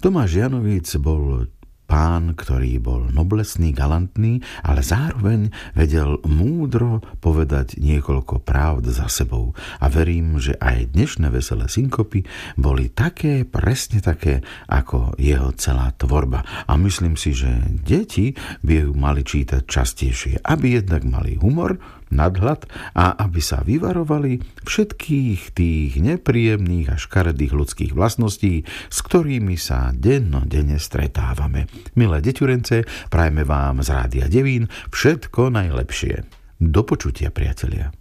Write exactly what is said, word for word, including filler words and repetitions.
Tomáš Janovic bol pán, ktorý bol noblesný, galantný, ale zároveň vedel múdro povedať niekoľko pravd za sebou. A verím, že aj dnešné veselé synkopy boli také, presne také, ako jeho celá tvorba. A myslím si, že deti by ju mali čítať častejšie, aby jednak mali humor, nadhľad a aby sa vyvarovali všetkých tých nepríjemných a škaredých ľudských vlastností, s ktorými sa dennodenne stretávame. Milé deťurence, prajme vám z Rádia Devín všetko najlepšie. Do počutia, priatelia.